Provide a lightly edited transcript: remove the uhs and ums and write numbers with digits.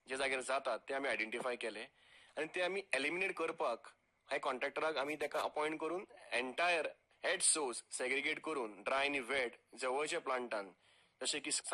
जे जाग्यार जातात ते आमी आयडेंटिफाय केले आनी ते आमी एलिमिनेट करपाक हे कॉन्ट्रॅक्टराक आमी ताका अपॉइंट करून एंटायर एट सोर्स सेग्रिगेट करून ड्राय आनी वेट जवळच्या प्लांटान जशें की